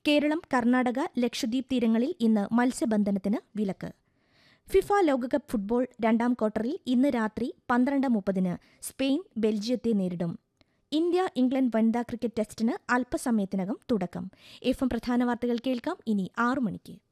കേരളം, കർണാടക, ലക്ഷദ്വീപ് തീരങ്ങളിൽ ഇന്ന് മത്സ്യബന്ധനത്തിന് വിലക്ക്. ഫിഫ ലോകകപ്പ് ഫുട്ബോൾ രണ്ടാം ക്വാർട്ടറിൽ ഇന്ന് രാത്രി 12:30 സ്പെയിൻ ബെൽജിയത്തെ നേരിടും. ഇന്ത്യ ഇംഗ്ലണ്ട് വനിതാ ക്രിക്കറ്റ് ടെസ്റ്റിന് അല്പസമയത്തിനകം തുടക്കം. FM പ്രധാന വാർത്തകൾ കേൾക്കാം ഇനി 6 മണിക്ക്.